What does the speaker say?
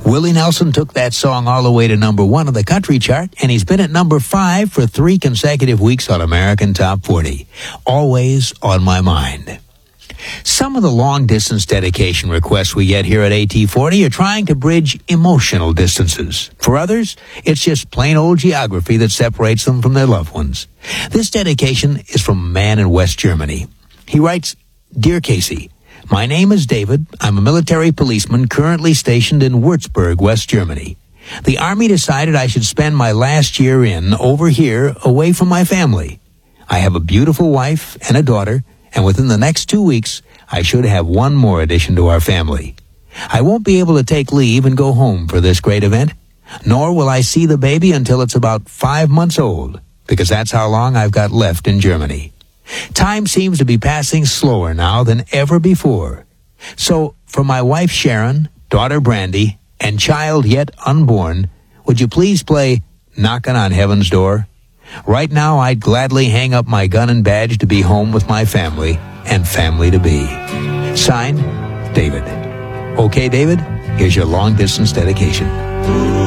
Willie Nelson took that song all the way to number 1 on the country chart, and he's been at number 5 for 3 consecutive weeks on American Top 40. Always on my mind. Some of the long-distance dedication requests we get here at AT40 are trying to bridge emotional distances. For others, it's just plain old geography that separates them from their loved ones. This dedication is from a man in West Germany. He writes, "Dear Casey, my name is David. I'm a military policeman currently stationed in Würzburg, West Germany. The Army decided I should spend my last year over here, away from my family. I have a beautiful wife and a daughter, and within the next 2 weeks, I should have one more addition to our family. I won't be able to take leave and go home for this great event, nor will I see the baby until it's about 5 months old, because that's how long I've got left in Germany. Time seems to be passing slower now than ever before. So, for my wife Sharon, daughter Brandy, and child yet unborn, would you please play Knockin' on Heaven's Door? Right now, I'd gladly hang up my gun and badge to be home with my family and family to be." Signed, David. Okay, David, here's your long-distance dedication.